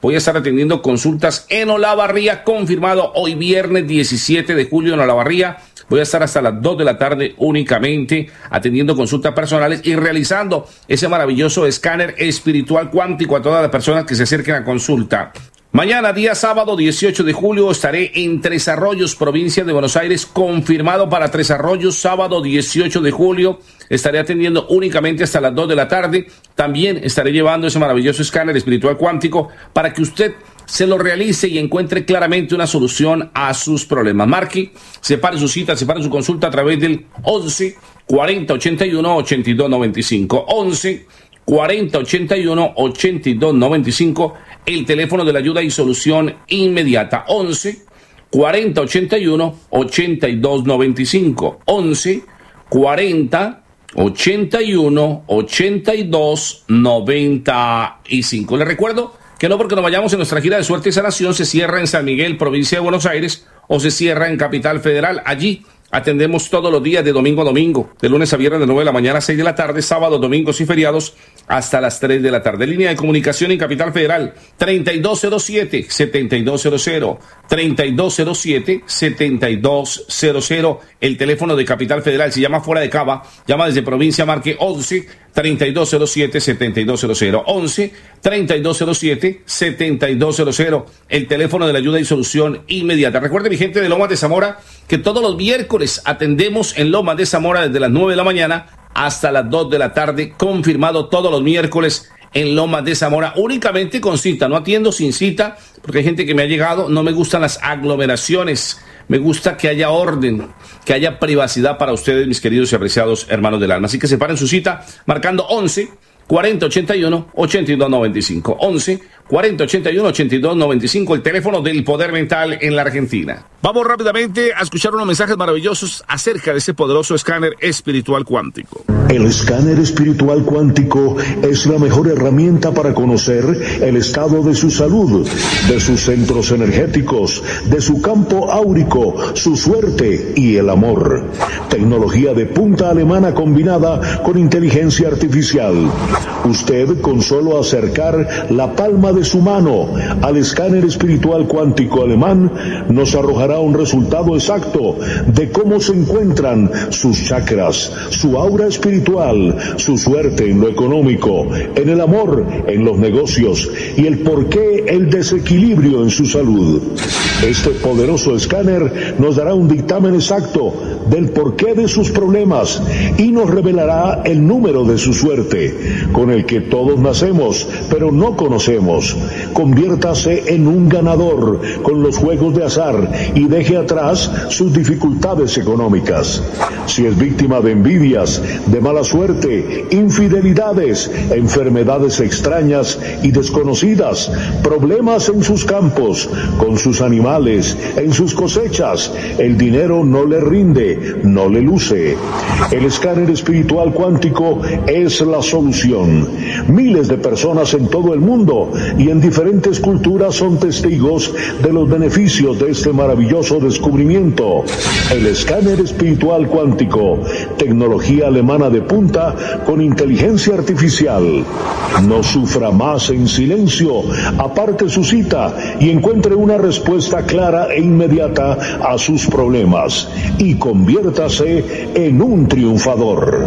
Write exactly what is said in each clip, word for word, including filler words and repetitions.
voy a estar atendiendo consultas en Olavarría, confirmado hoy viernes diecisiete de julio en Olavarría. Voy a estar hasta las dos de la tarde únicamente atendiendo consultas personales y realizando ese maravilloso escáner espiritual cuántico a todas las personas que se acerquen a consulta. Mañana, día sábado dieciocho de julio, estaré en Tres Arroyos, provincia de Buenos Aires, confirmado para Tres Arroyos, sábado dieciocho de julio. Estaré atendiendo únicamente hasta las dos de la tarde. También estaré llevando ese maravilloso escáner espiritual cuántico para que usted se lo realice y encuentre claramente una solución a sus problemas. Marque, separe su cita, separe su consulta a través del once cuarenta ochenta y uno ochenta y dos noventa y cinco. once cuarenta ochenta y uno ochenta y dos noventa y cinco, el teléfono de la ayuda y solución inmediata. once cuarenta ochenta y uno ochenta y dos noventa y cinco. once cuarenta ochenta y uno ochenta y dos noventa y cinco. Les recuerdo que no porque nos vayamos en nuestra gira de suerte y sanación se cierra en San Miguel, provincia de Buenos Aires, o se cierra en Capital Federal. Allí atendemos todos los días de domingo a domingo, de lunes a viernes de nueve de la mañana a seis de la tarde, sábados, domingos y feriados hasta las tres de la tarde. Línea de comunicación en Capital Federal, treinta y dos cero siete, setenta y dos cero cero, treinta y dos cero siete, setenta y dos cero cero, el teléfono de Capital Federal. Si llama fuera de Cava, llama desde provincia, marque once treinta y dos cero siete, setenta y dos cero cero, once treinta y dos cero siete, setenta y dos cero cero, el teléfono de la ayuda y solución inmediata. Recuerde, mi gente de Lomas de Zamora, que todos los miércoles atendemos en Lomas de Zamora desde las nueve de la mañana hasta las dos de la tarde, confirmado todos los miércoles en Lomas de Zamora, únicamente con cita. No atiendo sin cita, porque hay gente que me ha llegado, no me gustan las aglomeraciones, me gusta que haya orden, que haya privacidad para ustedes, mis queridos y apreciados hermanos del alma. Así que separen su cita marcando once cuarenta ochenta y uno ochenta y dos noventa y cinco. once cuarenta ochenta y uno ochenta y dos noventa y cinco, el teléfono del poder mental en la Argentina. Vamos rápidamente a escuchar unos mensajes maravillosos acerca de ese poderoso escáner espiritual cuántico. El escáner espiritual cuántico es la mejor herramienta para conocer el estado de su salud, de sus centros energéticos, de su campo áurico, su suerte y el amor. Tecnología de punta alemana combinada con inteligencia artificial. Usted, con solo acercar la palma de su mano al escáner espiritual cuántico alemán, nos arrojará un resultado exacto de cómo se encuentran sus chakras, su aura espiritual, su suerte en lo económico, en el amor, en los negocios y el porqué el desequilibrio en su salud. Este poderoso escáner nos dará un dictamen exacto del porqué de sus problemas y nos revelará el número de su suerte, con el que todos nacemos, pero no conocemos. Conviértase en un ganador con los juegos de azar y deje atrás sus dificultades económicas. Si es víctima de envidias, de mala suerte, infidelidades, enfermedades extrañas y desconocidas, problemas en sus campos, con sus animales, en sus cosechas, el dinero no le rinde, no le luce. El escáner espiritual cuántico es la solución. Miles de personas en todo el mundo y en diferentes culturas son testigos de los beneficios de este maravilloso descubrimiento. El escáner espiritual cuántico, tecnología alemana de punta con inteligencia artificial. No sufra más en silencio, aparte su cita y encuentre una respuesta clara e inmediata a sus problemas y conviértase en un triunfador.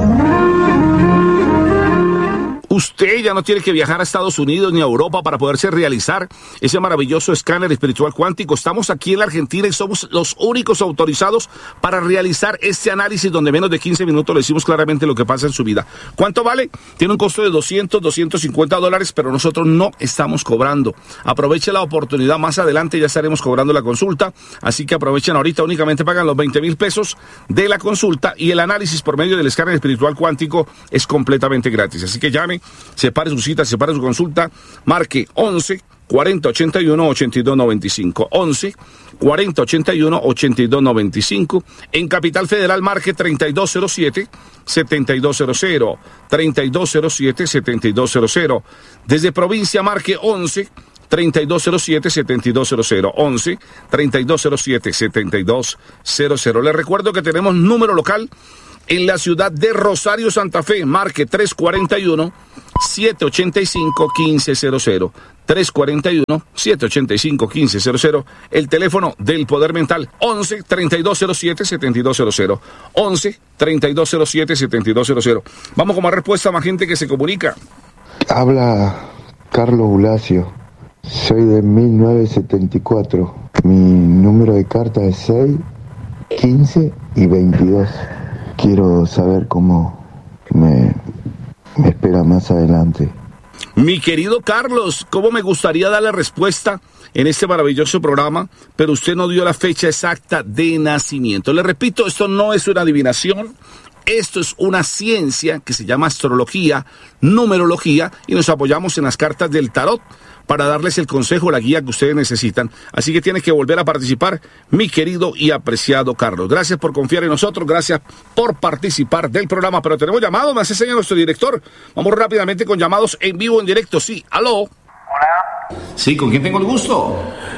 Usted ya no tiene que viajar a Estados Unidos ni a Europa para poderse realizar ese maravilloso escáner espiritual cuántico. Estamos aquí en la Argentina y somos los únicos autorizados para realizar este análisis donde menos de quince minutos le decimos claramente lo que pasa en su vida. ¿Cuánto vale? Tiene un costo de doscientos, doscientos cincuenta dólares, pero nosotros no estamos cobrando. Aproveche la oportunidad, más adelante ya estaremos cobrando la consulta, así que aprovechen ahorita, únicamente pagan los veinte mil pesos de la consulta y el análisis por medio del escáner espiritual cuántico es completamente gratis. Así que llame, separe su cita, separe su consulta, marque once cuarenta ochenta y uno ochenta y dos noventa y cinco, once cuarenta ochenta y uno ochenta y dos noventa y cinco. En Capital Federal marque treinta y dos cero siete setenta y dos cero cero, treinta y dos cero siete setenta y dos cero cero. Desde provincia marque once treinta y dos cero siete setenta y dos cero cero, once treinta y dos cero siete setenta y dos cero cero. Les recuerdo que tenemos número local en la ciudad de Rosario, Santa Fe. Marque tres cuatro uno, siete ocho cinco, uno cinco cero cero. tres cuatro uno, siete ocho cinco, uno cinco cero cero. El teléfono del Poder Mental, once, treinta y dos cero siete, setenta y dos cero cero. once, treinta y dos cero siete, setenta y dos cero cero. Vamos con más respuesta, más gente que se comunica. Habla Carlos Bulacio. Soy de mil novecientos setenta y cuatro. Mi número de carta es seis, quince y veintidós. Quiero saber cómo me, me espera más adelante. Mi querido Carlos, cómo me gustaría dar la respuesta en este maravilloso programa, pero usted no dio la fecha exacta de nacimiento. Le repito, esto no es una adivinación, esto es una ciencia que se llama astrología, numerología, y nos apoyamos en las cartas del tarot para darles el consejo, la guía que ustedes necesitan. Así que tiene que volver a participar, mi querido y apreciado Carlos. Gracias por confiar en nosotros, gracias por participar del programa. Pero tenemos llamados, me hace señal nuestro director. Vamos rápidamente con llamados en vivo, en directo. Sí, aló. Hola. Sí, ¿con quién tengo el gusto?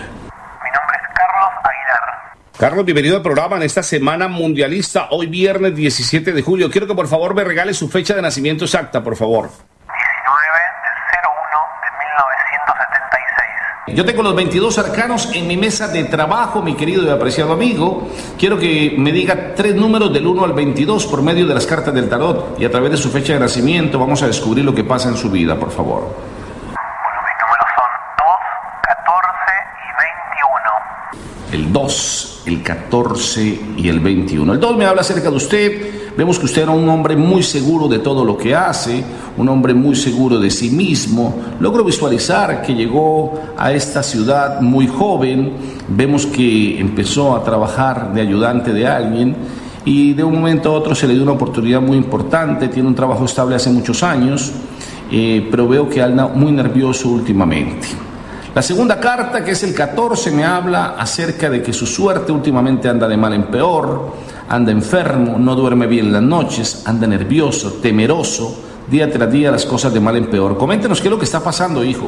Mi nombre es Carlos Aguilar. Carlos, bienvenido al programa en esta semana mundialista, hoy viernes diecisiete de julio. Quiero que por favor me regale su fecha de nacimiento exacta, por favor. diecinueve del cero uno de mil novecientos setenta y seis. Yo tengo los veintidós arcanos en mi mesa de trabajo, mi querido y apreciado amigo. Quiero que me diga tres números del uno al veintidós por medio de las cartas del tarot, y a través de su fecha de nacimiento vamos a descubrir lo que pasa en su vida, por favor. Bueno, mis números son dos, catorce y veintiuno. El dos, el catorce y el veintiuno. El dos me habla acerca de usted. Vemos que usted era un hombre muy seguro de todo lo que hace, un hombre muy seguro de sí mismo. Logro visualizar que llegó a esta ciudad muy joven. Vemos que empezó a trabajar de ayudante de alguien y de un momento a otro se le dio una oportunidad muy importante. Tiene un trabajo estable hace muchos años, eh, pero veo que anda muy nervioso últimamente. La segunda carta, que es el catorce, me habla acerca de que su suerte últimamente anda de mal en peor, anda enfermo, no duerme bien las noches, anda nervioso, temeroso, día tras día las cosas de mal en peor. Coméntenos qué es lo que está pasando, hijo.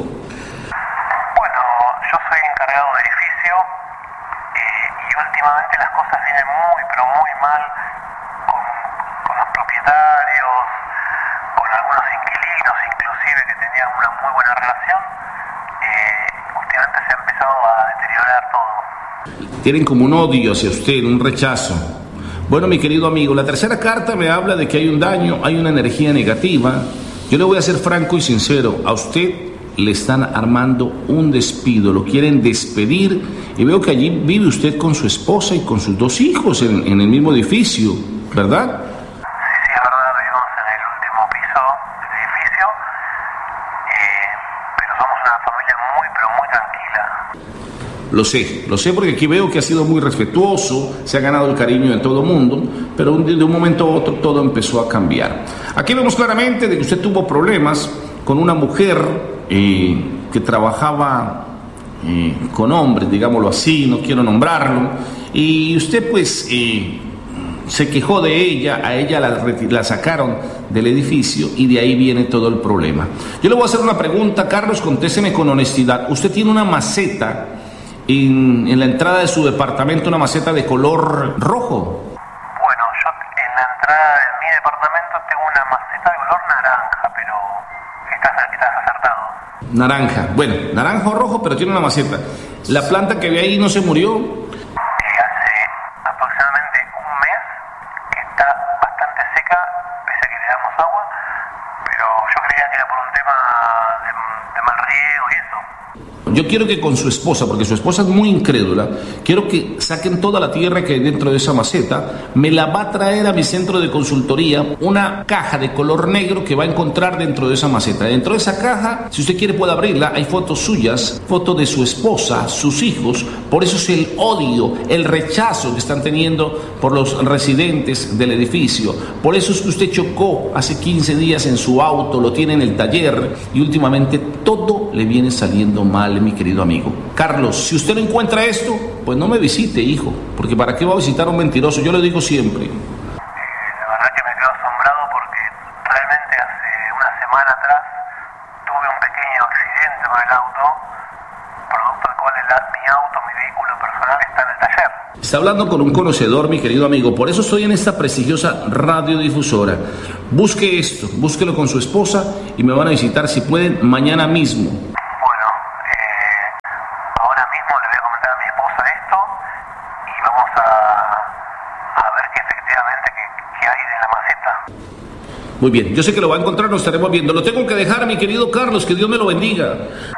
Bueno, yo soy encargado de edificio eh, y últimamente las cosas vienen muy, pero muy mal con, con los propietarios, con algunos inquilinos inclusive que tenían una muy buena relación. Eh, últimamente se ha empezado a deteriorar todo. Tienen como un odio hacia usted, un rechazo. Bueno, mi querido amigo, la tercera carta me habla de que hay un daño, hay una energía negativa. Yo le voy a ser franco y sincero, a usted le están armando un despido, lo quieren despedir, y veo que allí vive usted con su esposa y con sus dos hijos en, en el mismo edificio, ¿verdad? Sí, sí, es verdad, vivimos en el último piso del edificio, eh, pero somos una familia muy, pero muy tranquila. Lo sé, lo sé porque aquí veo que ha sido muy respetuoso, se ha ganado el cariño de todo el mundo, pero de un momento a otro todo empezó a cambiar. Aquí vemos claramente de que usted tuvo problemas con una mujer eh, que trabajaba eh, con hombres, digámoslo así, no quiero nombrarlo, y usted pues eh, se quejó de ella, a ella la, la sacaron del edificio y de ahí viene todo el problema. Yo le voy a hacer una pregunta, Carlos, contésteme con honestidad. Usted tiene una maceta En, en la entrada de su departamento, una maceta de color rojo. Bueno, yo en la entrada de mi departamento tengo una maceta de color naranja, pero estás, estás acertado. Naranja, bueno, naranja o rojo, pero tiene una maceta. La planta que ve ahí no se murió. Eh, hace aproximadamente un mes que está bastante seca, pese a que le damos agua, pero yo creía que era por un tema de, de mal riego y eso. Yo quiero que con su esposa, porque su esposa es muy incrédula, quiero que saquen toda la tierra que hay dentro de esa maceta, me la va a traer a mi centro de consultoría, una caja de color negro que va a encontrar dentro de esa maceta. Dentro de esa caja, si usted quiere puede abrirla, hay fotos suyas, fotos de su esposa, sus hijos. Por eso es el odio, el rechazo que están teniendo por los residentes del edificio. Por eso es que usted chocó hace quince días en su auto, lo tiene en el taller y últimamente todo le viene saliendo mal, mi querido amigo. Carlos, si usted no encuentra esto, pues no me visite, hijo, porque ¿para qué va a visitar a un mentiroso? Yo le digo siempre. Eh, la verdad que me quedo asombrado porque realmente hace una semana atrás tuve un pequeño accidente con el auto, producto del cual el, mi auto, mi vehículo personal está en el taller. Está hablando con un conocedor, mi querido amigo. Por eso estoy en esta prestigiosa radiodifusora. Busque esto, búsquelo con su esposa y me van a visitar si pueden mañana mismo. Bueno, eh, ahora mismo le voy a comentar a mi esposa esto y vamos a, a ver qué efectivamente qué, qué hay de la maceta. Muy bien, yo sé que lo va a encontrar, nos estaremos viendo. Lo tengo que dejar, mi querido Carlos, que Dios me lo bendiga.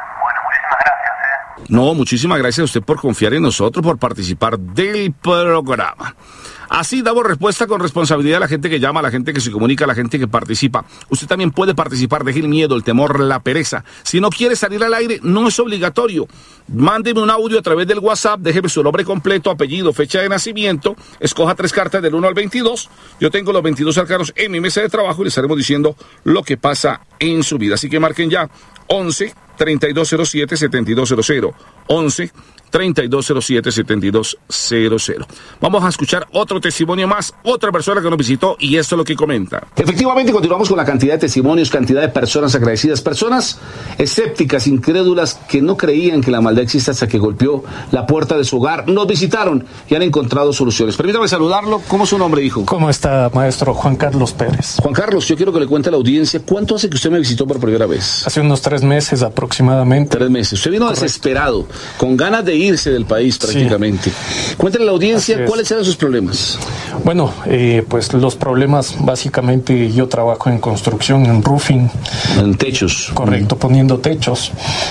No, muchísimas gracias a usted por confiar en nosotros, por participar del programa. Así damos respuesta con responsabilidad a la gente que llama, a la gente que se comunica, a la gente que participa. Usted también puede participar, deje el miedo, el temor, la pereza. Si no quiere salir al aire, no es obligatorio. Mándeme un audio a través del WhatsApp, déjeme su nombre completo, apellido, fecha de nacimiento, escoja tres cartas del uno al veintidós. Yo tengo los veintidós arcanos en mi mesa de trabajo y le estaremos diciendo lo que pasa en su vida. Así que marquen ya once, treinta y dos cero siete, setenta y dos cero cero. once, treinta y dos cero siete, setenta y dos cero cero. Vamos a escuchar otro testimonio más, otra persona que nos visitó y esto es lo que comenta. Efectivamente, continuamos con la cantidad de testimonios, cantidad de personas agradecidas, personas escépticas, incrédulas, que no creían que la maldad existe hasta que golpeó la puerta de su hogar. Nos visitaron y han encontrado soluciones. Permítame saludarlo. ¿Cómo es su nombre, hijo? ¿Cómo está, maestro? Juan Carlos Pérez. Juan Carlos, yo quiero que le cuente a la audiencia, ¿cuánto hace que usted me visitó por primera vez? Hace unos tres meses aproximadamente. Tres meses. Usted vino Correcto. Desesperado, con ganas de irse del país prácticamente. Sí. Cuéntale a la audiencia cuáles eran sus problemas. Bueno, eh, pues los problemas, básicamente yo trabajo en construcción, en roofing. En techos. Correcto, mm. poniendo techos.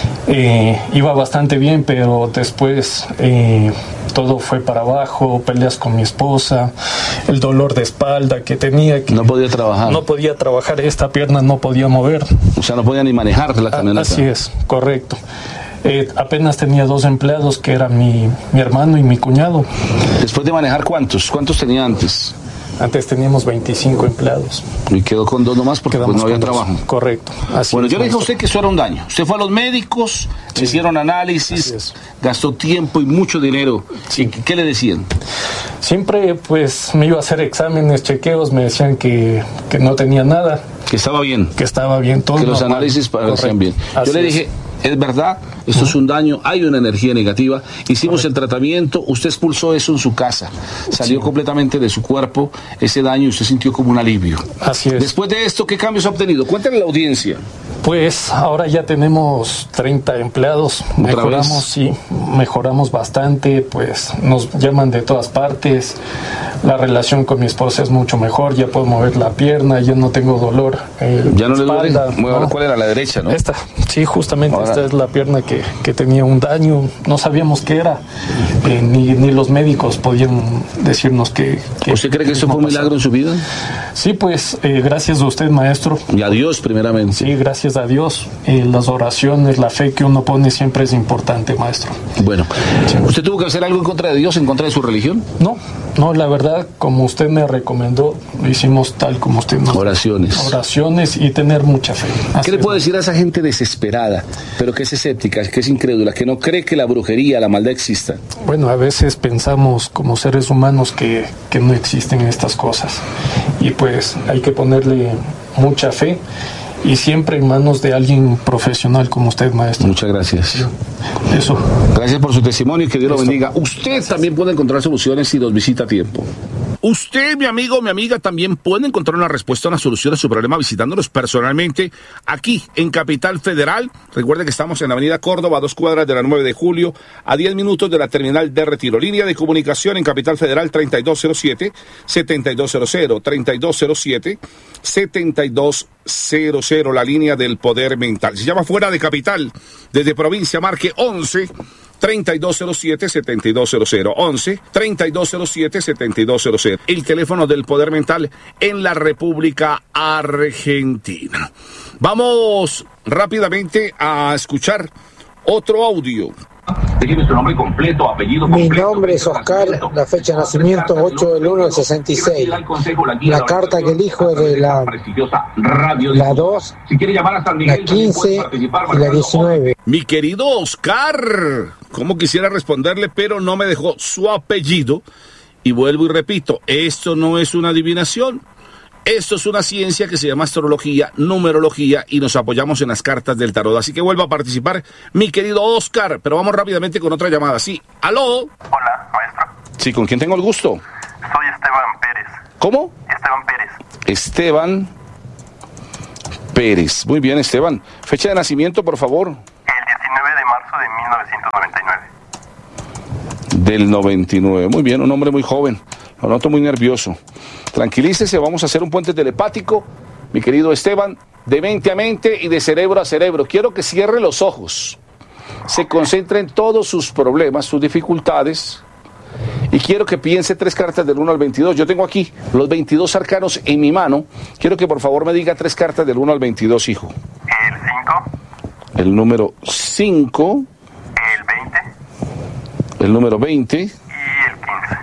Eh, iba bastante bien, pero después eh, todo fue para abajo, peleas con mi esposa, el dolor de espalda que tenía. Que no podía trabajar. No podía trabajar, esta pierna no podía mover. O sea, no podía ni manejar la camioneta. Así es, correcto. Eh, apenas tenía dos empleados, que eran mi, mi hermano y mi cuñado. ¿Después de manejar cuántos? ¿Cuántos tenía antes? Antes teníamos veinticinco empleados. Y quedó con dos nomás porque pues, no había trabajo. Dos. Correcto. Así bueno, es, yo le dije a usted que eso era un daño. Usted fue a los médicos, sí. hicieron análisis, gastó tiempo y mucho dinero. Sí. ¿Qué le decían? Siempre pues me iba a hacer exámenes, chequeos, me decían que, que no tenía nada. Que estaba bien. Que estaba bien todo. Que los normal. Análisis parecían bien. Así yo le dije... Es. Es verdad, esto uh-huh. es un daño, hay una energía negativa, hicimos Correcto. El tratamiento, usted expulsó eso en su casa, salió sí. completamente de su cuerpo ese daño y usted sintió como un alivio. Así es. Después de esto, ¿qué cambios ha obtenido? Cuéntale a la audiencia. Pues ahora ya tenemos treinta empleados, mejoramos, sí, mejoramos bastante, pues nos llaman de todas partes, la relación con mi esposa es mucho mejor, ya puedo mover la pierna, ya no tengo dolor. Eh, ya no espalda, le duele, ¿no? ¿Cuál era? La derecha, ¿no? Esta, sí, justamente ahora. Esta es la pierna que, que tenía un daño, no sabíamos qué era, eh, ni, ni los médicos podían decirnos que... que ¿Usted cree que esto fue un milagro en su vida? Sí, pues eh, gracias a usted, maestro. Y a Dios primeramente. Sí, gracias a Dios. Eh, las oraciones, la fe que uno pone siempre es importante, maestro. Bueno, sí. ¿Usted tuvo que hacer algo en contra de Dios, en contra de su religión? No, no, la verdad, como usted me recomendó, lo hicimos tal como usted nos... Oraciones. Oraciones y tener mucha fe. Así ¿Qué le puedo decir a esa gente desesperada, pero que es escéptica, que es incrédula, que no cree que la brujería, la maldad exista? Bueno, a veces pensamos como seres humanos que, que no existen estas cosas. Y pues hay que ponerle mucha fe y siempre en manos de alguien profesional como usted, maestro. Muchas gracias. Sí. Eso. Gracias por su testimonio y que Dios lo bendiga. Usted gracias. También puede encontrar soluciones si los visita a tiempo. Usted, mi amigo o mi amiga, también puede encontrar una respuesta, una solución a su problema visitándonos personalmente aquí en Capital Federal. Recuerde que estamos en la avenida Córdoba, a dos cuadras de la nueve de julio, a diez minutos de la terminal de Retiro. Línea de comunicación en Capital Federal treinta y dos cero siete, setenta y dos cero cero, treinta y dos cero siete, setenta y dos cero cero, la línea del poder mental. Se llama fuera de Capital, desde provincia, marque once, treinta y dos cero siete, setenta y dos cero cero, once, treinta y dos cero siete, setenta y dos cero cero. El teléfono del poder mental en la República Argentina. Vamos rápidamente a escuchar otro audio. Déjeme su nombre completo, apellido completo. Mi nombre es Oscar, la fecha de nacimiento ocho del uno del sesenta y seis. La carta que elijo es de la, la dos, la quince y la diecinueve. Mi querido Oscar, como quisiera responderle, pero no me dejó su apellido. Y vuelvo y repito, esto no es una adivinación. Esto es una ciencia que se llama astrología, numerología y nos apoyamos en las cartas del tarot. Así que vuelva a participar, mi querido Oscar. Pero vamos rápidamente con otra llamada. Sí, ¿aló? Hola, maestro. Sí, ¿con quién tengo el gusto? Soy Esteban Pérez. ¿Cómo? Esteban Pérez. Esteban Pérez. Muy bien, Esteban. Fecha de nacimiento, por favor. El diecinueve de marzo de mil novecientos noventa y nueve. Del noventa y nueve. Muy bien, un hombre muy joven. Lo noto muy nervioso. Tranquilícese, vamos a hacer un puente telepático, mi querido Esteban, de mente a mente y de cerebro a cerebro. Quiero que cierre los ojos, se concentre en todos sus problemas, sus dificultades, y quiero que piense tres cartas del uno al veintidós. Yo tengo aquí los veintidós arcanos en mi mano. Quiero que por favor me diga tres cartas del uno al veintidós, hijo. El cinco. El número cinco. El veinte. El número veinte. Y el quince.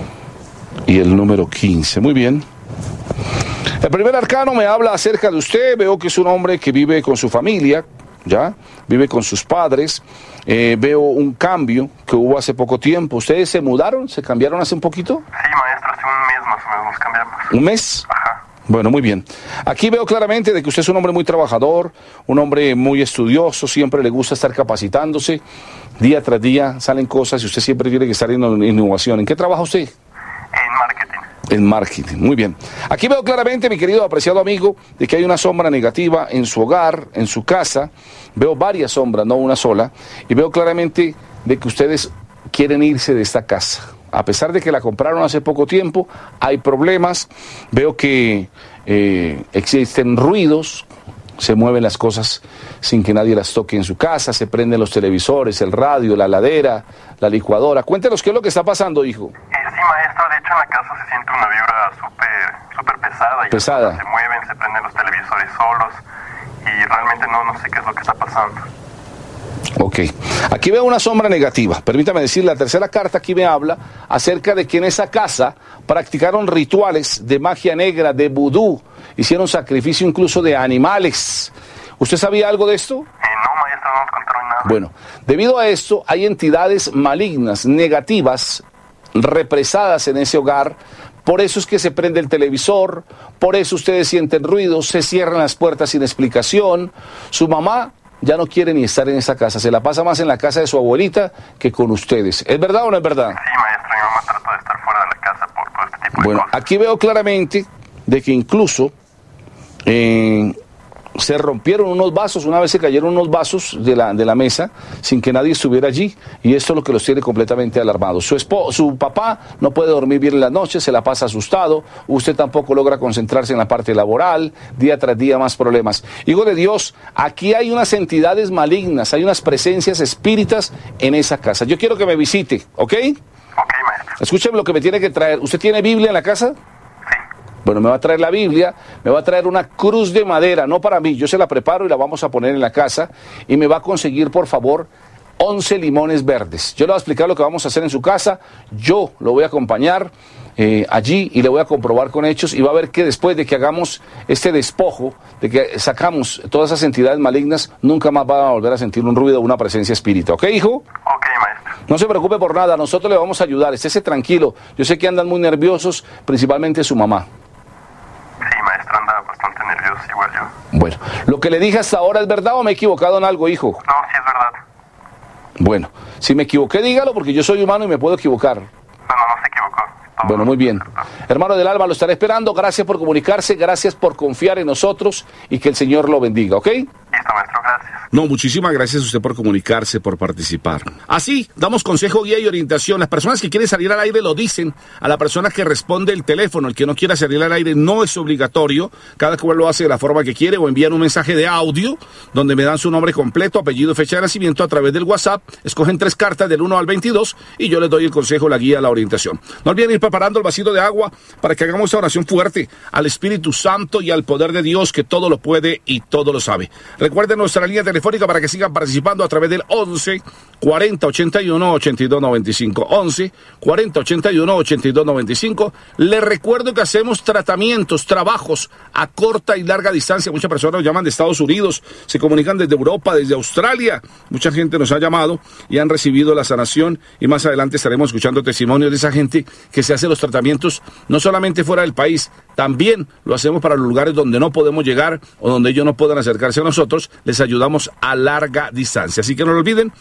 Y el número quince. Muy bien. El primer arcano me habla acerca de usted. Veo que es un hombre que vive con su familia, ¿ya? Vive con sus padres. Eh, veo un cambio que hubo hace poco tiempo. ¿Ustedes se mudaron? ¿Se cambiaron hace un poquito? Sí, maestro, hace un mes más o menos nos cambiamos. ¿Un mes? Ajá. Bueno, muy bien. Aquí veo claramente de que usted es un hombre muy trabajador, un hombre muy estudioso, siempre le gusta estar capacitándose. Día tras día salen cosas y usted siempre tiene que estar en innovación. ¿En qué trabaja usted? En marketing. En marketing, muy bien. Aquí veo claramente, mi querido apreciado amigo, de que hay una sombra negativa en su hogar, en su casa. Veo varias sombras, no una sola. Y veo claramente de que ustedes quieren irse de esta casa. A pesar de que la compraron hace poco tiempo, hay problemas. Veo que eh, existen ruidos, se mueven las cosas sin que nadie las toque en su casa, se prenden los televisores, el radio, la heladera, la licuadora. Cuéntenos qué es lo que está pasando, hijo. Eh, sí, maestro, de hecho en la casa se siente una vibra súper súper pesada. Y pesada. Se mueven, se prenden los televisores solos y realmente no, no sé qué es lo que está pasando. Ok, aquí veo una sombra negativa. Permítame decir, la tercera carta aquí me habla acerca de que en esa casa practicaron rituales de magia negra, de vudú, hicieron sacrificio incluso de animales. ¿Usted sabía algo de esto? Eh, no, maestro, no nos contaron nada. Bueno, debido a esto hay entidades malignas, negativas, represadas en ese hogar. Por eso es que se prende el televisor, por eso ustedes sienten ruidos, se cierran las puertas sin explicación. Su mamá ya no quiere ni estar en esa casa, se la pasa más en la casa de su abuelita que con ustedes. ¿Es verdad o no es verdad? Sí, maestro, mi mamá trata de estar fuera de la casa por todo este tipo bueno, de cosas. Aquí veo claramente de que incluso eh, se rompieron unos vasos, una vez se cayeron unos vasos de la, de la mesa sin que nadie estuviera allí, y esto es lo que los tiene completamente alarmados. Su, esposo, su papá no puede dormir bien en las noches, se la pasa asustado, usted tampoco logra concentrarse en la parte laboral, día tras día más problemas. Hijo de Dios, aquí hay unas entidades malignas, hay unas presencias espíritas en esa casa. Yo quiero que me visite, ¿ok? Ok, maestro. Escúcheme lo que me tiene que traer. ¿Usted tiene Biblia en la casa? Bueno, me va a traer la Biblia, me va a traer una cruz de madera, no para mí, yo se la preparo y la vamos a poner en la casa, y me va a conseguir, por favor, once limones verdes. Yo le voy a explicar lo que vamos a hacer en su casa, yo lo voy a acompañar eh, allí y le voy a comprobar con hechos, y va a ver que después de que hagamos este despojo, de que sacamos todas esas entidades malignas, nunca más va a volver a sentir un ruido o una presencia espírita. ¿Ok, hijo? Ok, maestro. No se preocupe por nada, nosotros le vamos a ayudar, estése tranquilo. Yo sé que andan muy nerviosos, principalmente su mamá. Sí, maestro, anda bastante nervioso, igual yo. Bueno, ¿lo que le dije hasta ahora es verdad o me he equivocado en algo, hijo? No, sí es verdad. Bueno, si me equivoqué, dígalo, porque yo soy humano y me puedo equivocar. No, no, no se equivocó. Todo Bueno, muy bien. Hermano del alma, lo estaré esperando. Gracias por comunicarse, gracias por confiar en nosotros y que el Señor lo bendiga, ¿ok? Listo, maestro, gracias. No, muchísimas gracias a usted por comunicarse, por participar. Así, damos consejo, guía y orientación. Las personas que quieren salir al aire lo dicen. A la persona que responde el teléfono, el que no quiera salir al aire, no es obligatorio. Cada cual lo hace de la forma que quiere, o envían un mensaje de audio donde me dan su nombre completo, apellido, fecha de nacimiento a través del WhatsApp. Escogen tres cartas del uno al veintidós y yo les doy el consejo, la guía, la orientación. No olviden ir preparando el vasito de agua para que hagamos esta oración fuerte al Espíritu Santo y al poder de Dios, que todo lo puede y todo lo sabe. Recuerden nuestra línea telefónica para que sigan participando a través del once cuarenta ochenta y uno ochenta y dos noventa y cinco. once cuarenta ochenta y uno ochenta y dos noventa y cinco. Les recuerdo que hacemos tratamientos, trabajos a corta y larga distancia. Muchas personas nos llaman de Estados Unidos, se comunican desde Europa, desde Australia. Mucha gente nos ha llamado y han recibido la sanación, y más adelante estaremos escuchando testimonios de esa gente que se hace los tratamientos no solamente fuera del país, también lo hacemos para los lugares donde no podemos llegar o donde ellos no puedan acercarse a nosotros. Les ayudamos a larga distancia. Así que no lo olviden, marquen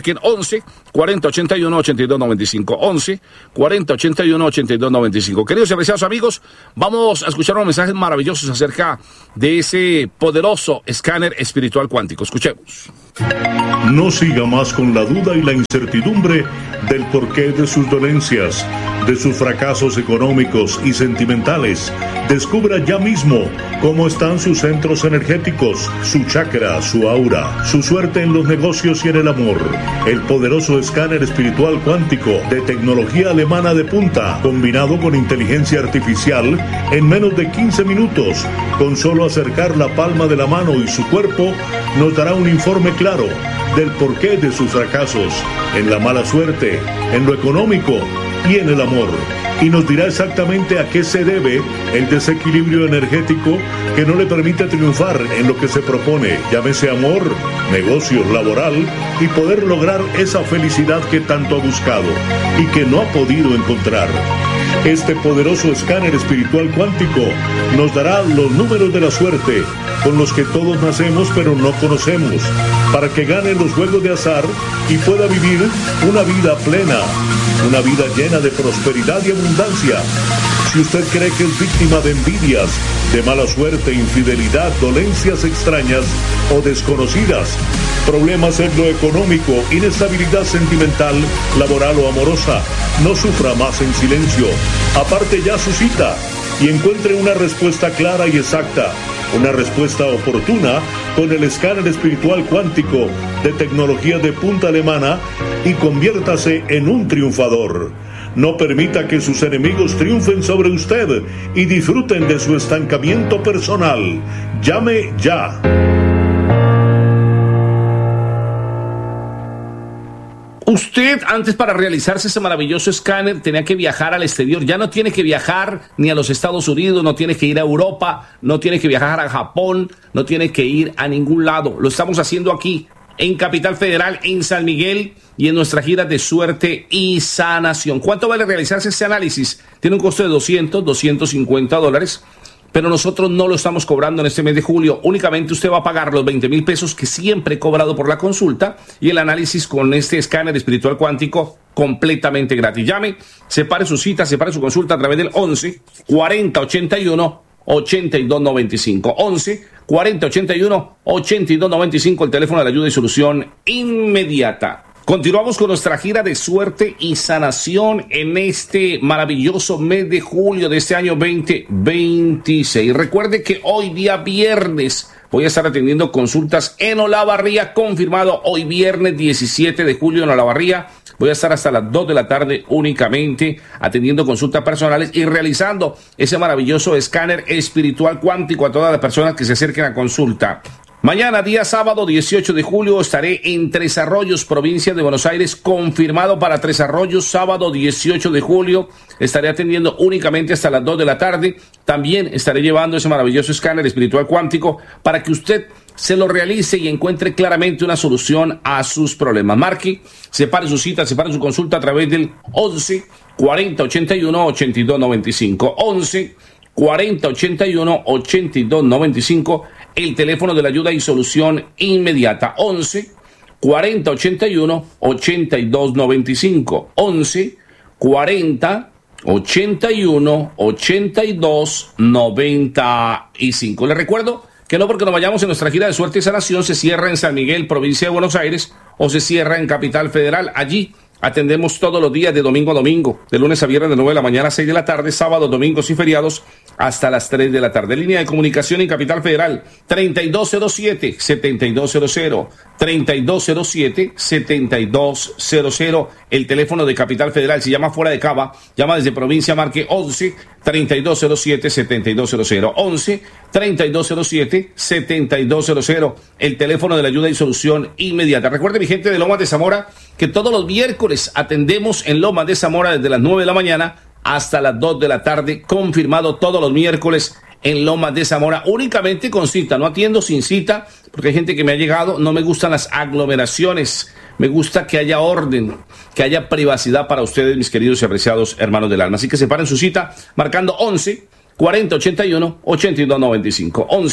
marquen once cuarenta ochenta y uno ochenta y dos noventa y cinco. once cuarenta ochenta y uno ochenta y dos noventa y cinco. Queridos y apreciados amigos, vamos a escuchar unos mensajes maravillosos acerca de ese poderoso escáner espiritual cuántico. Escuchemos. No siga más con la duda y la incertidumbre del porqué de sus dolencias, de sus fracasos económicos y sentimentales. Descubra ya mismo cómo están sus centros energéticos, su chakra, su aura, su suerte en los negocios y en el amor. El poderoso escáner espiritual cuántico de tecnología alemana de punta, combinado con inteligencia artificial, en menos de quince minutos, con solo acercar la palma de la mano y su cuerpo, nos dará un informe claro del porqué de sus fracasos, en la mala suerte, en lo económico y en el amor, y nos dirá exactamente a qué se debe el desequilibrio energético que no le permite triunfar en lo que se propone, llámese amor, negocios, laboral, y poder lograr esa felicidad que tanto ha buscado y que no ha podido encontrar. Este poderoso escáner espiritual cuántico nos dará los números de la suerte con los que todos nacemos pero no conocemos, para que gane los juegos de azar y pueda vivir una vida plena, una vida llena de prosperidad y abundancia. Si usted cree que es víctima de envidias, de mala suerte, infidelidad, dolencias extrañas o desconocidas, problemas en lo económico, inestabilidad sentimental, laboral o amorosa, no sufra más en silencio. Aparte ya su cita y encuentre una respuesta clara y exacta, una respuesta oportuna con el escáner espiritual cuántico de tecnología de punta alemana y conviértase en un triunfador. No permita que sus enemigos triunfen sobre usted y disfruten de su estancamiento personal. Llame ya. Usted antes, para realizarse ese maravilloso escáner, tenía que viajar al exterior. Ya no tiene que viajar ni a los Estados Unidos, no tiene que ir a Europa, no tiene que viajar a Japón, no tiene que ir a ningún lado. Lo estamos haciendo aquí, en Capital Federal, en San Miguel, y en nuestra gira de suerte y sanación. ¿Cuánto vale realizarse ese análisis? Tiene un costo de doscientos, doscientos cincuenta dólares. Pero nosotros no lo estamos cobrando en este mes de julio. Únicamente usted va a pagar los veinte mil pesos que siempre he cobrado por la consulta y el análisis con este escáner espiritual cuántico completamente gratis. Llame, separe su cita, separe su consulta a través del once cuarenta ochenta y uno ochenta y dos noventa y cinco. once cuarenta ochenta y uno ochenta y dos noventa y cinco, el teléfono de la ayuda y solución inmediata. Continuamos con nuestra gira de suerte y sanación en este maravilloso mes de julio de este año veinte veintiséis. Recuerde que hoy día viernes voy a estar atendiendo consultas en Olavarría, confirmado hoy viernes diecisiete de julio en Olavarría. Voy a estar hasta las dos de la tarde únicamente atendiendo consultas personales y realizando ese maravilloso escáner espiritual cuántico a todas las personas que se acerquen a consulta. Mañana, día sábado dieciocho de julio, estaré en Tres Arroyos, provincia de Buenos Aires, confirmado para Tres Arroyos, sábado dieciocho de julio. Estaré atendiendo únicamente hasta las dos de la tarde. También estaré llevando ese maravilloso escáner espiritual cuántico para que usted se lo realice y encuentre claramente una solución a sus problemas. Marque, separe su cita, separe su consulta a través del once cuarenta ochenta y uno ochenta y dos noventa y cinco. once cuarenta ochenta y uno ochenta y dos noventa y cinco, el teléfono de la ayuda y solución inmediata. once cuarenta ochenta y uno ochenta y dos noventa y cinco. once cuarenta ochenta y uno ochenta y dos noventa y cinco. Les recuerdo que no porque nos vayamos en nuestra gira de suerte y sanación se cierra en San Miguel, provincia de Buenos Aires, o se cierra en Capital Federal. Allí atendemos todos los días de domingo a domingo, de lunes a viernes de nueve de la mañana a seis de la tarde, sábados, domingos y feriados hasta las tres de la tarde. Línea de comunicación en Capital Federal, treinta y dos cero siete, setenta y dos cero cero, treinta y dos cero siete, setenta y dos cero cero, el teléfono de Capital Federal. Si llama fuera de Cava, llama desde provincia, marque once treinta y dos cero siete, setenta y dos cero cero, once treinta y dos cero siete, setenta y dos cero cero, el teléfono de la ayuda y solución inmediata. Recuerde, mi gente de Lomas de Zamora, que todos los miércoles atendemos en Lomas de Zamora desde las nueve de la mañana hasta las dos de la tarde, confirmado todos los miércoles en Lomas de Zamora, únicamente con cita. No atiendo sin cita, porque hay gente que me ha llegado, no me gustan las aglomeraciones, me gusta que haya orden, que haya privacidad para ustedes, mis queridos y apreciados hermanos del alma. Así que separen su cita marcando once cuarenta ochenta y uno ochenta y dos noventa y cinco, once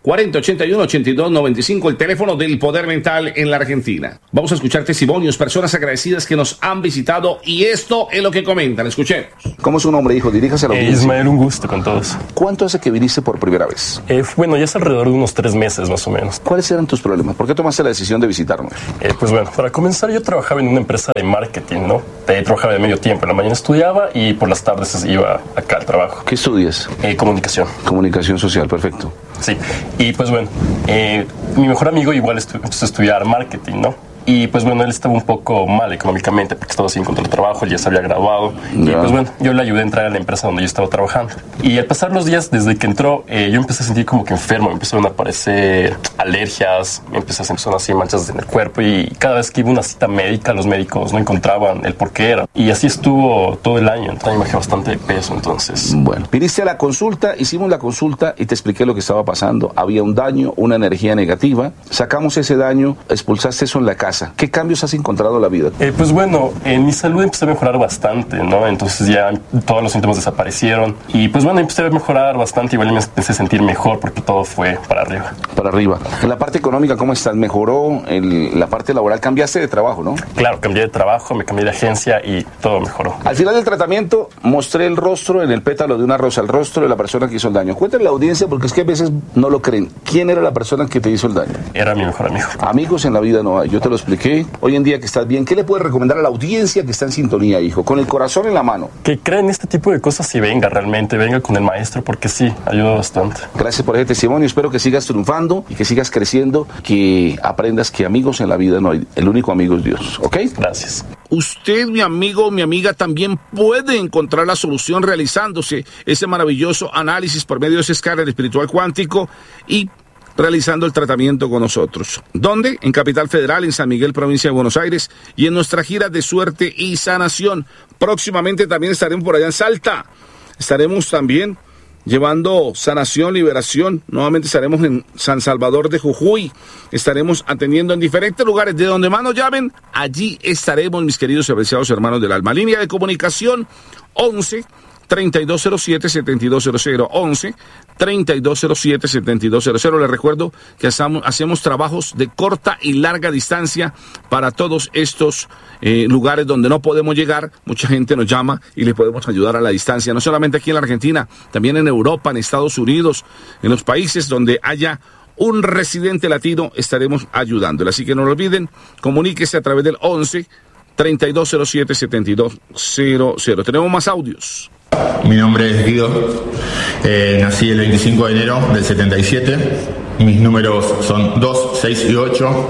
cuarenta, ochenta y uno, ochenta y dos, noventa y cinco, el teléfono del Poder Mental en la Argentina. Vamos a escuchar testimonios, personas agradecidas que nos han visitado y esto es lo que comentan. Escuchemos. ¿Cómo es su nombre, hijo? Diríjase a la audiencia. Eh, Ismael, un gusto con todos. ¿Cuánto hace que viniste por primera vez? Eh, bueno, ya es alrededor de unos tres meses más o menos. ¿Cuáles eran tus problemas? ¿Por qué tomaste la decisión de visitarnos? Eh, pues bueno, para comenzar yo trabajaba en una empresa de marketing, ¿no? Eh, trabajaba de medio tiempo, en la mañana estudiaba y por las tardes iba acá al trabajo. ¿Qué estudias? Eh, comunicación. Comunicación social, perfecto. Sí, y pues bueno, eh, mi mejor amigo igual estu- empezó a estudiar marketing, ¿no? Y pues bueno, él estaba un poco mal económicamente porque estaba sin encontrar trabajo, él ya se había graduado. Yeah. Y pues bueno, yo le ayudé a entrar a la empresa donde yo estaba trabajando. Y al pasar los días, desde que entró, eh, yo empecé a sentir como que enfermo, me empezaron a aparecer alergias, me empezaron a empezar así manchas en el cuerpo y cada vez que iba a una cita médica, los médicos no encontraban el por qué era. Y así estuvo todo el año, también bajé bastante de peso, entonces... Bueno, viniste a la consulta, hicimos la consulta y te expliqué lo que estaba pasando. Había un daño, una energía negativa, sacamos ese daño, expulsaste eso en la casa. ¿Qué cambios has encontrado en la vida? Eh, pues bueno, en mi salud empecé a mejorar bastante, ¿no? Entonces ya todos los síntomas desaparecieron y pues bueno, empecé a mejorar bastante, igual me empecé a sentir mejor porque todo fue para arriba. Para arriba. En la parte económica, ¿cómo estás? ¿Mejoró? En la parte laboral, ¿cambiaste de trabajo, no? Claro, cambié de trabajo, me cambié de agencia y todo mejoró. Al final del tratamiento, mostré el rostro en el pétalo de una rosa, el rostro de la persona que hizo el daño. Cuéntale a la audiencia porque es que a veces no lo creen. ¿Quién era la persona que te hizo el daño? Era mi mejor amigo. Amigos en la vida no hay, yo te lo expliqué. Hoy en día que estás bien, ¿qué le puedes recomendar a la audiencia que está en sintonía, hijo? Con el corazón en la mano. Que crea en este tipo de cosas y venga realmente, venga con el maestro porque sí, ayuda bastante. Gracias por ese testimonio, espero que sigas triunfando y que sigas creciendo, que aprendas que amigos en la vida no hay, el único amigo es Dios, ¿ok? Gracias. Usted, mi amigo, mi amiga, también puede encontrar la solución realizándose ese maravilloso análisis por medio de ese escáner espiritual cuántico y realizando el tratamiento con nosotros. ¿Dónde? En Capital Federal, en San Miguel, provincia de Buenos Aires, y en nuestra gira de suerte y sanación. Próximamente también estaremos por allá en Salta. Estaremos también llevando sanación, liberación. Nuevamente estaremos en San Salvador de Jujuy. Estaremos atendiendo en diferentes lugares. De donde más nos llamen, allí estaremos, mis queridos y apreciados hermanos del alma. Línea de comunicación once, treinta y dos cero siete, setenta y dos cero cero, once, treinta y dos cero siete, setenta y dos cero cero. Les recuerdo que hacemos, hacemos trabajos de corta y larga distancia para todos estos eh, lugares donde no podemos llegar. Mucha gente nos llama y les podemos ayudar a la distancia, no solamente aquí en la Argentina, también en Europa, en Estados Unidos, en los países donde haya un residente latino, estaremos ayudándole. Así que no lo olviden, comuníquese a través del once, treinta y dos cero siete, setenta y dos cero cero. Tenemos más audios. Mi nombre es Guido, eh, nací el veinticinco de enero del setenta y siete, mis números son dos, seis y ocho.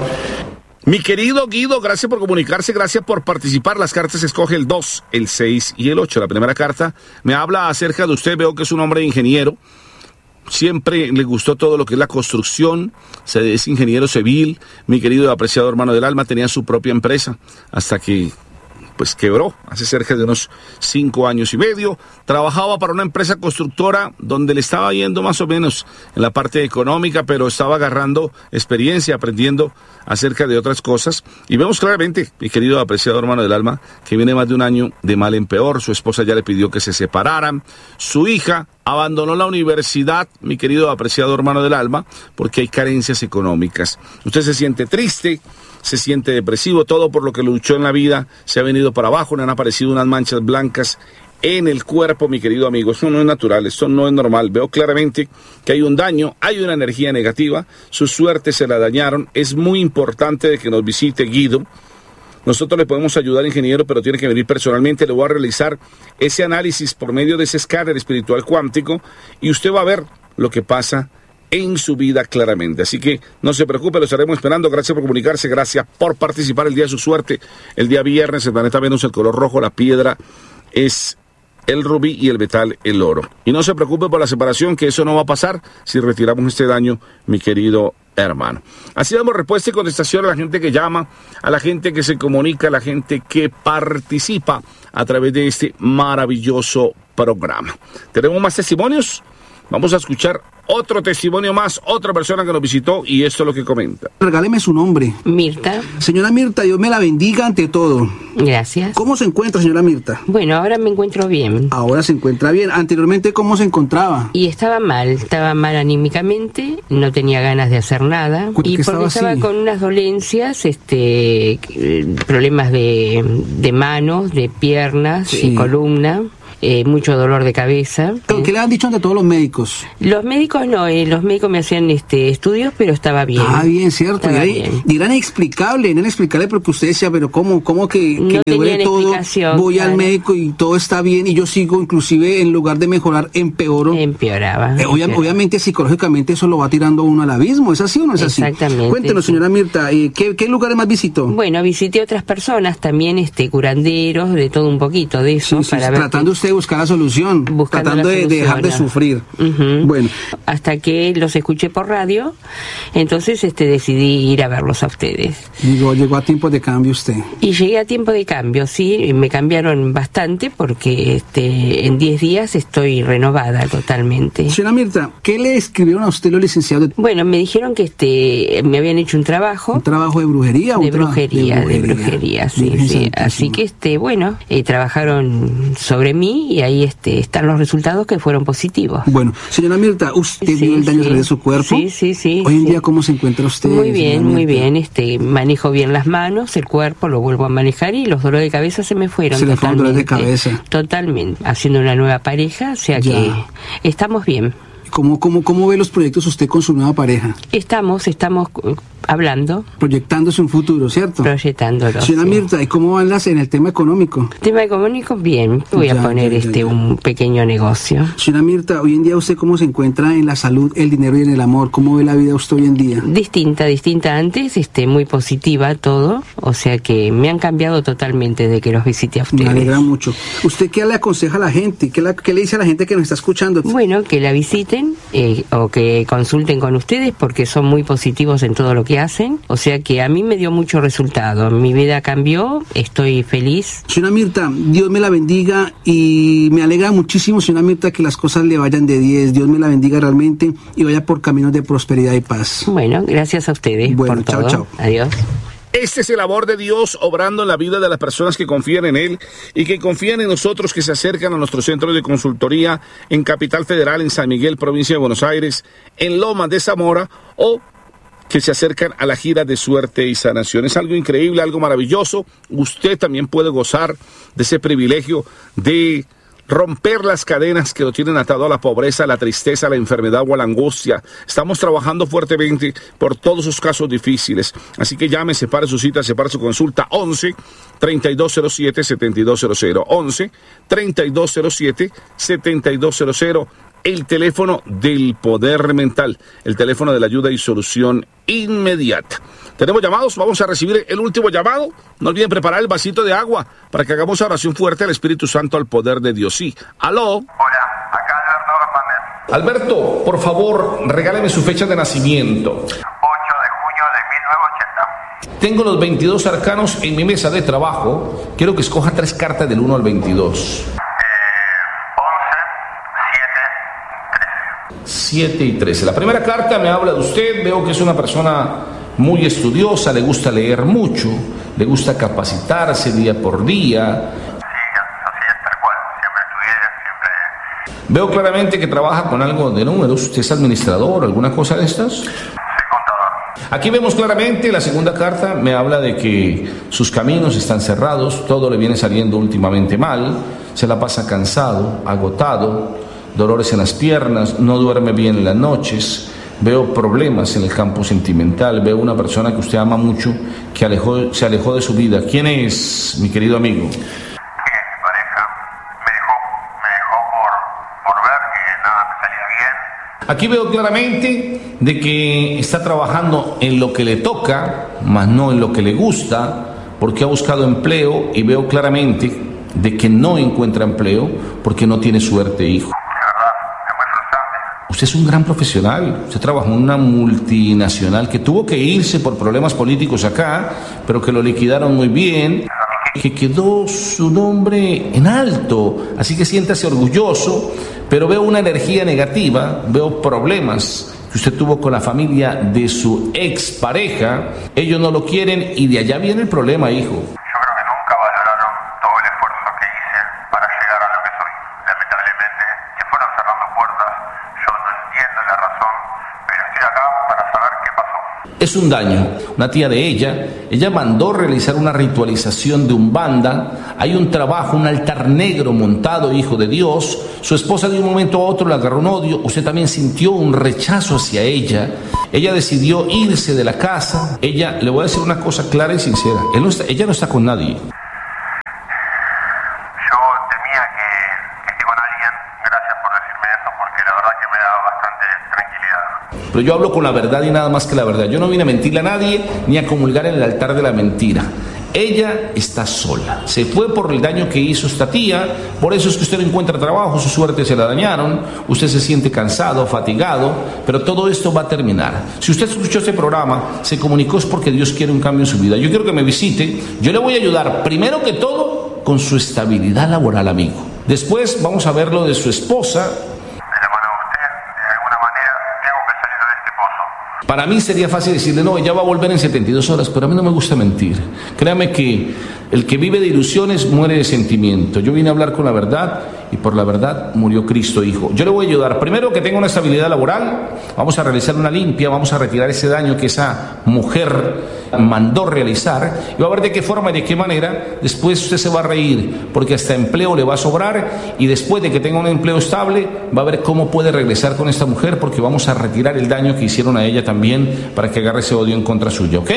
Mi querido Guido, gracias por comunicarse, gracias por participar. Las cartas escoge el dos, el seis y el ocho. La primera carta me habla acerca de usted, veo que es un hombre ingeniero. Siempre le gustó todo lo que es la construcción, es ingeniero civil. Mi querido y apreciado hermano del alma tenía su propia empresa hasta que pues quebró hace cerca de unos cinco años y medio. Trabajaba para una empresa constructora donde le estaba yendo más o menos en la parte económica, pero estaba agarrando experiencia, aprendiendo acerca de otras cosas. Y vemos claramente, mi querido apreciado hermano del alma, que viene más de un año de mal en peor. Su esposa ya le pidió que se separaran. Su hija abandonó la universidad, mi querido apreciado hermano del alma, porque hay carencias económicas. Usted se siente triste, se siente depresivo, todo por lo que luchó en la vida se ha venido para abajo, le han aparecido unas manchas blancas en el cuerpo, mi querido amigo. Eso no es natural, esto no es normal. Veo claramente que hay un daño, hay una energía negativa, su suerte se la dañaron. Es muy importante de que nos visite Guido. Nosotros le podemos ayudar, ingeniero, pero tiene que venir personalmente. Le voy a realizar ese análisis por medio de ese escáner espiritual cuántico y usted va a ver lo que pasa en su vida claramente. Así que no se preocupe, lo estaremos esperando. Gracias por comunicarse, gracias por participar el día de su suerte. El día viernes, el planeta Venus, el color rojo, la piedra es el rubí y el metal, el oro. Y no se preocupe por la separación, que eso no va a pasar si retiramos este daño, mi querido hermano. Así damos respuesta y contestación a la gente que llama, a la gente que se comunica, a la gente que participa a través de este maravilloso programa. ¿Tenemos más testimonios? Vamos a escuchar otro testimonio más, otra persona que nos visitó y esto es lo que comenta. Regáleme su nombre. Mirta. Señora Mirta, Dios me la bendiga ante todo. Gracias. ¿Cómo se encuentra, señora Mirta? Bueno, ahora me encuentro bien. Ahora se encuentra bien. Anteriormente, ¿cómo se encontraba? Y estaba mal, estaba mal anímicamente, no tenía ganas de hacer nada. Y porque estaba, estaba con unas dolencias, este, problemas de, de manos, de piernas, sí. de columna. Eh, mucho dolor de cabeza. ¿Qué le han dicho ante todos los médicos? Los médicos no, eh, los médicos me hacían este estudios, pero estaba bien. Ah, bien, cierto. Y, ahí, y era inexplicable, era inexplicable porque usted decía, pero ¿cómo, cómo que, que no me duele todo? Voy claro. al médico y todo está bien y yo sigo, inclusive en lugar de mejorar, empeoro. Empeoraba. Eh, obvia, empeoraba. Obviamente, psicológicamente eso lo va tirando a uno al abismo. ¿Es así o no es así? Exactamente. Cuéntenos, sí. señora Mirta, eh, ¿qué, ¿qué lugares más visitó? Bueno, visité otras personas también, este curanderos, de todo un poquito de eso. Sí, sí, para tratando ver usted de buscar la solución. Buscando tratando la de dejar de sufrir. Uh-huh. Bueno, hasta que los escuché por radio, entonces este decidí ir a verlos a ustedes. Digo, llegó a tiempo de cambio usted. Y llegué a tiempo de cambio, sí, me cambiaron bastante porque este en diez días estoy renovada totalmente. Señora Mirta, ¿qué le escribieron a usted los licenciados? Bueno, me dijeron que este me habían hecho un trabajo. ¿Un trabajo de brujería? De o brujería, de brujería, de brujería, sí, sí. Así que este, bueno, eh, trabajaron sobre mí y ahí este están los resultados que fueron positivos. Bueno, señora Mirta, ¿usted sí, vio el daño sí. de su cuerpo? Sí, sí, sí. Hoy en sí. día, ¿cómo se encuentra usted? Muy bien, muy bien. Este, manejo bien las manos, el cuerpo lo vuelvo a manejar y los dolores de cabeza se me fueron. Se le fueron dolores de cabeza. Totalmente. Haciendo una nueva pareja, o sea ya. que estamos bien. ¿Cómo, cómo, ¿Cómo ve los proyectos usted con su nueva pareja? Estamos, estamos hablando. Proyectándose un futuro, ¿cierto? Proyectándolo. Señora sí. Mirta, ¿y cómo van las en el tema económico? El tema económico, bien. Voy ya, a poner ya, ya, este ya. un pequeño negocio. Señora Mirta, hoy en día usted cómo se encuentra en la salud, el dinero y en el amor. ¿Cómo ve la vida usted hoy en día? Distinta, distinta antes, este, muy positiva todo. O sea que me han cambiado totalmente de que los visité a ustedes. Me alegra mucho. ¿Usted qué le aconseja a la gente? ¿Qué, la, qué le dice a la gente que nos está escuchando? Bueno, que la visiten eh, o que consulten con ustedes porque son muy positivos en todo lo que hacen. O sea que a mí me dio mucho resultado. Mi vida cambió, estoy feliz. Señora Mirta, Dios me la bendiga y me alegra muchísimo, señora Mirta, que las cosas le vayan de diez. Dios me la bendiga realmente y vaya por caminos de prosperidad y paz. Bueno, gracias a ustedes bueno, por chao, todo. Chao. Adiós. Este es el amor de Dios obrando en la vida de las personas que confían en Él y que confían en nosotros, que se acercan a nuestro centro de consultoría en Capital Federal, en San Miguel, provincia de Buenos Aires, en Lomas de Zamora, o que se acercan a la gira de suerte y sanación. Es algo increíble, algo maravilloso. Usted también puede gozar de ese privilegio de romper las cadenas que lo tienen atado a la pobreza, a la tristeza, a la enfermedad o a la angustia. Estamos trabajando fuertemente por todos esos casos difíciles. Así que llame, separe su cita, separe su consulta. once, treinta y dos cero siete, setenta y dos cero cero. once, treinta y dos cero siete, setenta y dos cero cero. El teléfono del poder mental, el teléfono de la ayuda y solución inmediata. Tenemos llamados, vamos a recibir el último llamado. No olviden preparar el vasito de agua para que hagamos oración fuerte al Espíritu Santo, al poder de Dios. Sí, aló. Hola, acá Alberto Hernández. Alberto, por favor, regáleme su fecha de nacimiento. ocho de junio de mil novecientos ochenta. Tengo los veintidós arcanos en mi mesa de trabajo. Quiero que escoja tres cartas del uno al veintidós. siete y trece. La primera carta me habla de usted. Veo que es una persona muy estudiosa, le gusta leer mucho, le gusta capacitarse día por día. Sí, así es, tal cual. Siempre estudié, siempre... Veo claramente que trabaja con algo de números. ¿Usted es administrador, alguna cosa de estas? Soy contador. Aquí vemos claramente, la segunda carta me habla de que sus caminos están cerrados, todo le viene saliendo últimamente mal, se la pasa cansado, agotado, dolores en las piernas, no duerme bien en las noches, veo problemas en el campo sentimental, veo una persona que usted ama mucho, que alejó, se alejó de su vida. ¿Quién es, mi querido amigo? Sí, mi pareja me dejó, me dejó por, por ver que nada me salía bien. Aquí veo claramente de que está trabajando en lo que le toca, más no en lo que le gusta, porque ha buscado empleo y veo claramente de que no encuentra empleo porque no tiene suerte, hijo. Usted es un gran profesional, usted trabajó en una multinacional que tuvo que irse por problemas políticos acá, pero que lo liquidaron muy bien. ¿A mí qué que quedó su nombre en alto, así que siéntase orgulloso, pero veo una energía negativa, veo problemas que usted tuvo con la familia de su expareja, ellos no lo quieren y de allá viene el problema, hijo. Yo creo que nunca valoraron todo el esfuerzo que hice para llegar a lo que soy. Lamentablemente, se fueron cerrando puertas, yo no entiendo la razón, pero estoy acá para saber qué pasó. Es un daño. Una tía de ella, ella mandó realizar una ritualización de Umbanda, hay un trabajo, un altar negro montado, hijo de Dios, su esposa de un momento a otro le agarró un odio, usted también sintió un rechazo hacia ella, ella decidió irse de la casa, ella, le voy a decir una cosa clara y sincera, él no está, ella no está con nadie. Pero yo hablo con la verdad y nada más que la verdad. Yo no vine a mentirle a nadie ni a comulgar en el altar de la mentira. Ella está sola. Se fue por el daño que hizo esta tía. Por eso es que usted no encuentra trabajo, su suerte se la dañaron. Usted se siente cansado, fatigado. Pero todo esto va a terminar. Si usted escuchó este programa, se comunicó es porque Dios quiere un cambio en su vida. Yo quiero que me visite. Yo le voy a ayudar, primero que todo, con su estabilidad laboral, amigo. Después vamos a ver lo de su esposa. Para mí sería fácil decirle, no, ella va a volver en setenta y dos horas, pero a mí no me gusta mentir. Créame que el que vive de ilusiones muere de sentimiento. Yo vine a hablar con la verdad y por la verdad murió Cristo, hijo. Yo le voy a ayudar. Primero, que tenga una estabilidad laboral. Vamos a realizar una limpia, vamos a retirar ese daño que esa mujer mandó realizar y va a ver de qué forma y de qué manera. Después usted se va a reír porque hasta empleo le va a sobrar y después de que tenga un empleo estable va a ver cómo puede regresar con esta mujer porque vamos a retirar el daño que hicieron a ella también para que agarre ese odio en contra suya, ¿ok?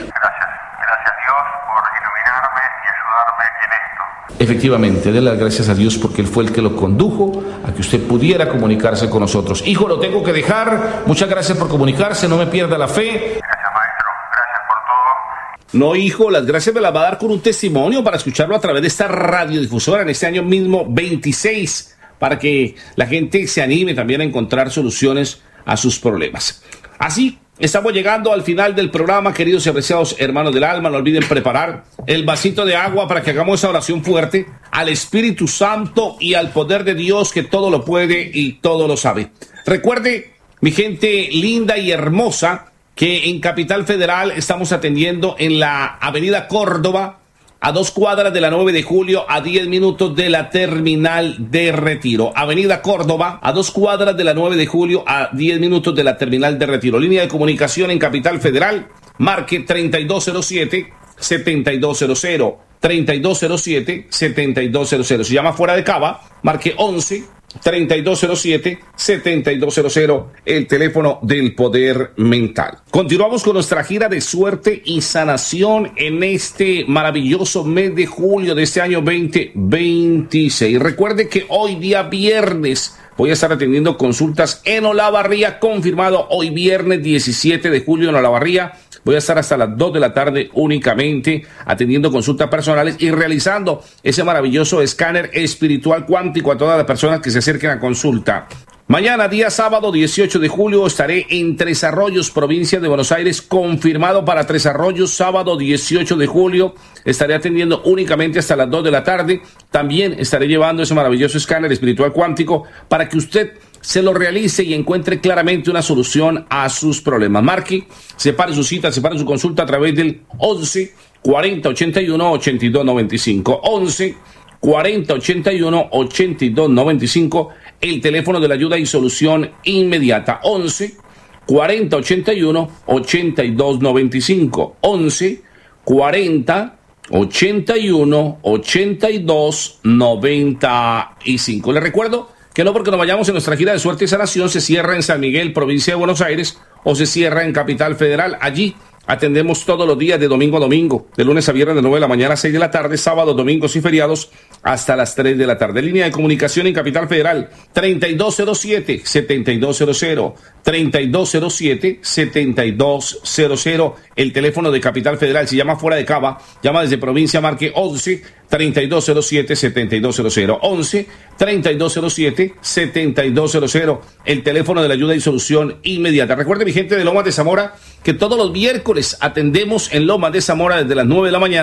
Efectivamente, dé las gracias a Dios porque Él fue el que lo condujo a que usted pudiera comunicarse con nosotros. Hijo, lo tengo que dejar. Muchas gracias por comunicarse. No me pierda la fe. Gracias, maestro. Gracias por todo. No, hijo, las gracias me las va a dar con un testimonio para escucharlo a través de esta radiodifusora en este año mismo veintiséis, para que la gente se anime también a encontrar soluciones a sus problemas. Así estamos llegando al final del programa, queridos y apreciados hermanos del alma. No olviden preparar el vasito de agua para que hagamos esa oración fuerte al Espíritu Santo y al poder de Dios que todo lo puede y todo lo sabe. Recuerde, mi gente linda y hermosa, que en Capital Federal estamos atendiendo en la Avenida Córdoba, a dos cuadras de la nueve de julio, a diez minutos de la terminal de Retiro. Avenida Córdoba, a dos cuadras de la nueve de julio, a diez minutos de la terminal de Retiro. Línea de comunicación en Capital Federal, marque treinta y dos cero siete, setenta y dos cero cero, treinta y dos cero siete, setenta y dos cero cero. Si llama fuera de Cava, marque once, treinta y dos cero siete, setenta y dos cero cero, el teléfono del poder mental. Continuamos con nuestra gira de suerte y sanación en este maravilloso mes de julio de este año veinte veintiséis. Recuerde que hoy día viernes voy a estar atendiendo consultas en Olavarría, confirmado hoy viernes diecisiete de julio en Olavarría. Voy a estar hasta las dos de la tarde únicamente atendiendo consultas personales y realizando ese maravilloso escáner espiritual cuántico a todas las personas que se acerquen a consulta. Mañana, día sábado dieciocho de julio, estaré en Tres Arroyos, provincia de Buenos Aires, confirmado para Tres Arroyos, sábado dieciocho de julio. Estaré atendiendo únicamente hasta las dos de la tarde. También estaré llevando ese maravilloso escáner espiritual cuántico para que usted se lo realice y encuentre claramente una solución a sus problemas. Marque, separe su cita, separe su consulta a través del once, cuarenta, ochenta y uno, ochenta y dos noventa y cinco. once, cuarenta, ochenta y uno, ochenta y dos noventa y cinco, el teléfono de la ayuda y solución inmediata. once, cuarenta, ochenta y uno, ochenta y dos noventa y cinco. once, cuarenta, ochenta y uno, ochenta y dos noventa y cinco. Les recuerdo que no porque nos vayamos en nuestra gira de suerte y sanación se cierra en San Miguel, provincia de Buenos Aires, o se cierra en Capital Federal. Allí atendemos todos los días de domingo a domingo, de lunes a viernes de nueve de la mañana a seis de la tarde, sábados, domingos y feriados hasta las tres de la tarde. Línea de comunicación en Capital Federal, treinta y dos cero siete, setenta y dos cero cero, treinta y dos cero siete, setenta y dos cero cero, el teléfono de Capital Federal. Si llama fuera de Cava, llama desde provincia, marque once, treinta y dos cero siete, setenta y dos cero cero, once, treinta y dos cero siete, setenta y dos cero cero, el teléfono de la ayuda y solución inmediata. Recuerde, mi gente de Lomas de Zamora, que todos los miércoles atendemos en Lomas de Zamora desde las nueve de la mañana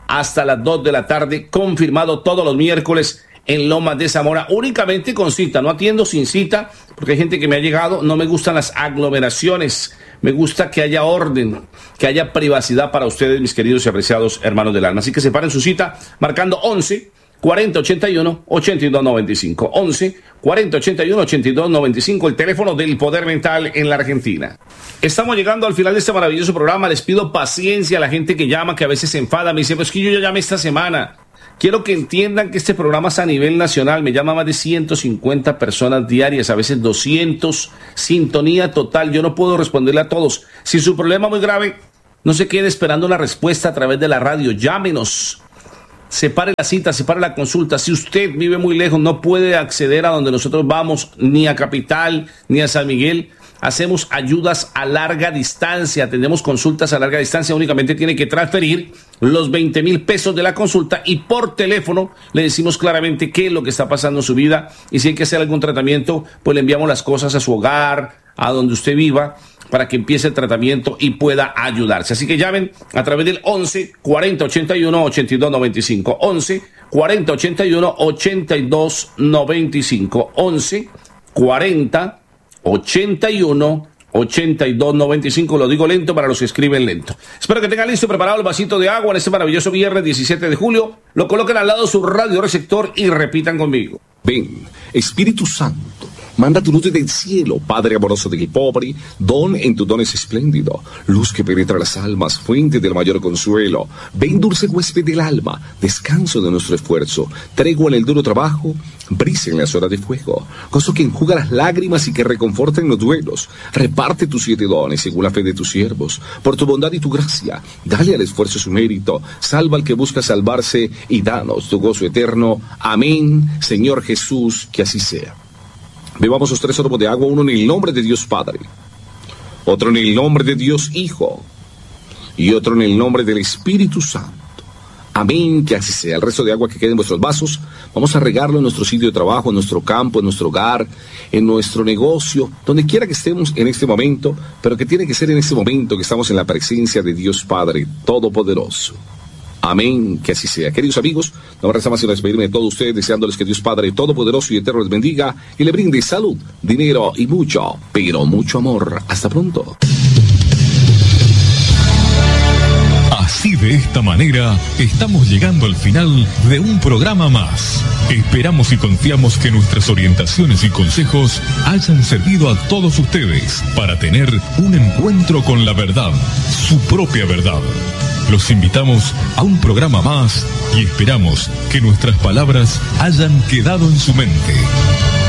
hasta las dos de la tarde, confirmado todos los miércoles en Lomas de Zamora, únicamente con cita. No atiendo sin cita, porque hay gente que me ha llegado. No me gustan las aglomeraciones, me gusta que haya orden, que haya privacidad para ustedes, mis queridos y apreciados hermanos del alma. Así que separen su cita marcando once cuarenta ochenta y uno ochenta y dos noventa y cinco. once cuarenta ochenta y uno ochenta y dos noventa y cinco, el teléfono del poder mental en la Argentina. Estamos llegando al final de este maravilloso programa. Les pido paciencia a la gente que llama, que a veces se enfada. Me dice, pues que yo ya llamé esta semana. Quiero que entiendan que este programa es a nivel nacional. Me llama más de ciento cincuenta personas diarias, a veces doscientos. Sintonía total. Yo no puedo responderle a todos. Si su problema es muy grave, no se quede esperando la respuesta a través de la radio. Llámenos. Separe la cita, separe la consulta. Si usted vive muy lejos, no puede acceder a donde nosotros vamos, ni a Capital, ni a San Miguel. Hacemos ayudas a larga distancia, tenemos consultas a larga distancia. Únicamente tiene que transferir los veinte mil pesos de la consulta y por teléfono le decimos claramente qué es lo que está pasando en su vida, y si hay que hacer algún tratamiento, pues le enviamos las cosas a su hogar, a donde usted viva, para que empiece el tratamiento y pueda ayudarse. Así que llamen a través del once cuarenta ochenta y uno ochenta y dos noventa y cinco. once cuarenta ochenta y uno ochenta y dos noventa y cinco. once cuarenta ochenta y uno ochenta y dos noventa y cinco. Lo digo lento para los que escriben lento. Espero que tengan listo y preparado el vasito de agua en este maravilloso viernes diecisiete de julio. Lo coloquen al lado de su radioreceptor y repitan conmigo. Ven, Espíritu Santo, manda tu luz del cielo, Padre amoroso del pobre, don en tu don es espléndido, luz que penetra las almas, fuente del mayor consuelo. Ven, dulce huésped del alma, descanso de nuestro esfuerzo, tregua en el duro trabajo, brisa en las horas de fuego, gozo que enjuga las lágrimas y que reconforta en los duelos. Reparte tus siete dones según la fe de tus siervos, por tu bondad y tu gracia, dale al esfuerzo su mérito, salva al que busca salvarse y danos tu gozo eterno. Amén, Señor Jesús, que así sea. Bebamos los tres sorbos de agua, uno en el nombre de Dios Padre, otro en el nombre de Dios Hijo y otro en el nombre del Espíritu Santo. Amén, que así sea. El resto de agua que quede en vuestros vasos, vamos a regarlo en nuestro sitio de trabajo, en nuestro campo, en nuestro hogar, en nuestro negocio, donde quiera que estemos en este momento, pero que tiene que ser en este momento que estamos en la presencia de Dios Padre Todopoderoso. Amén, que así sea. Queridos amigos, no me resta más sino despedirme de todos ustedes, deseándoles que Dios Padre Todopoderoso y Eterno les bendiga y le brinde salud, dinero y mucho, pero mucho amor. Hasta pronto. Así, de esta manera, estamos llegando al final de un programa más. Esperamos y confiamos que nuestras orientaciones y consejos hayan servido a todos ustedes para tener un encuentro con la verdad, su propia verdad. Los invitamos a un programa más y esperamos que nuestras palabras hayan quedado en su mente.